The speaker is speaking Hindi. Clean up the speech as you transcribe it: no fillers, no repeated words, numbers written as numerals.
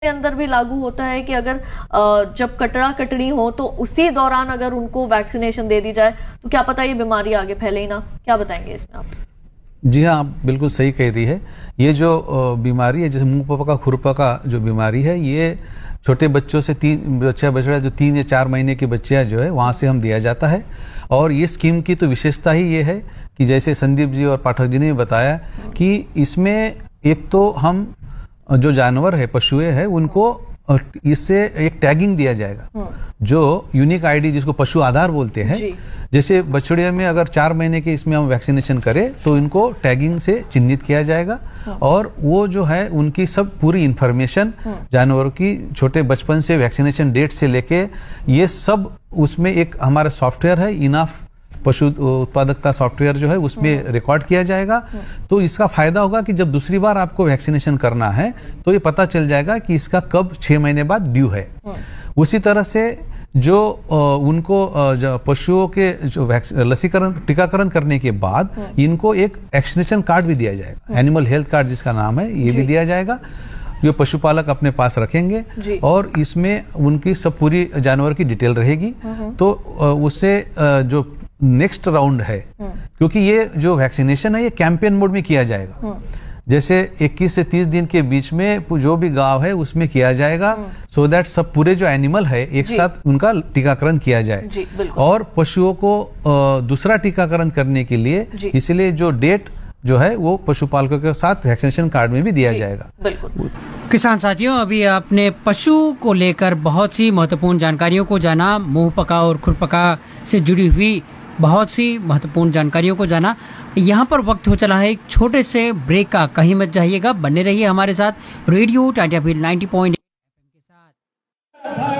के अंदर भी लागू होता है कि अगर जब कटड़ा कटड़ी हो तो उसी दौरान अगर उनको वैक्सीनेशन दे दी जाए तो क्या पता ये बीमारी आगे फैले ही ना? क्या बताएंगे इसमें आप? जी हाँ, आप बिल्कुल सही कह रही है। ये जो बीमारी है, जैसे मुंह पका खुरपका जो बीमारी है, ये छोटे बच्चों से बछड़ा जो 3 या 4 महीने के बच्चे जो है वहाँ से हम दिया जाता है। और ये स्कीम की तो विशेषता ही ये है कि जैसे संदीप जी और पाठक जी ने बताया कि इसमें एक तो हम जो जानवर है, पशुएं है, उनको इससे एक टैगिंग दिया जाएगा, जो यूनिक आईडी जिसको पशु आधार बोलते हैं। जैसे बछड़े में अगर 4 महीने के इसमें हम वैक्सीनेशन करें तो इनको टैगिंग से चिन्हित किया जाएगा और वो जो है उनकी सब पूरी इंफॉर्मेशन जानवरों की छोटे बचपन से वैक्सीनेशन डेट से लेके ये सब उसमें एक हमारा सॉफ्टवेयर है, इनाफ पशु उत्पादकता सॉफ्टवेयर जो है उसमें रिकॉर्ड किया जाएगा। तो इसका फायदा होगा कि जब दूसरी बार आपको वैक्सीनेशन करना है तो ये पता चल जाएगा कि इसका कब 6 महीने बाद ड्यू है। उसी तरह से जो उनको पशुओं के जो लसीकरण टीकाकरण करने के बाद इनको एक वैक्सीनेशन कार्ड भी दिया जाएगा, एनिमल हेल्थ कार्ड जिसका नाम है, ये भी दिया जाएगा, जो पशुपालक अपने पास रखेंगे और इसमें उनकी सब पूरी जानवर की डिटेल रहेगी। तो उससे जो नेक्स्ट राउंड है, क्योंकि ये जो वैक्सीनेशन है ये कैंपेन मोड में किया जाएगा, जैसे 21 से 30 दिन के बीच में जो भी गांव है उसमें किया जाएगा, सो दैट सब पूरे जो एनिमल है एक साथ उनका टीकाकरण किया जाए। और पशुओं को दूसरा टीकाकरण करने के लिए इसलिए जो डेट जो है वो पशुपालकों के साथ वैक्सीनेशन कार्ड में भी दिया जाएगा। बिल्कुल। किसान साथियों, अभी आपने पशु को लेकर बहुत सी महत्वपूर्ण जानकारियों को जाना, मुंह पका और खुरपका से जुड़ी हुई बहुत सी महत्वपूर्ण जानकारियों को जाना। यहाँ पर वक्त हो चला है एक छोटे से ब्रेक का, कहीं मत जाइएगा, बने रहिए हमारे साथ रेडियो टाटियापील 90.8 के साथ।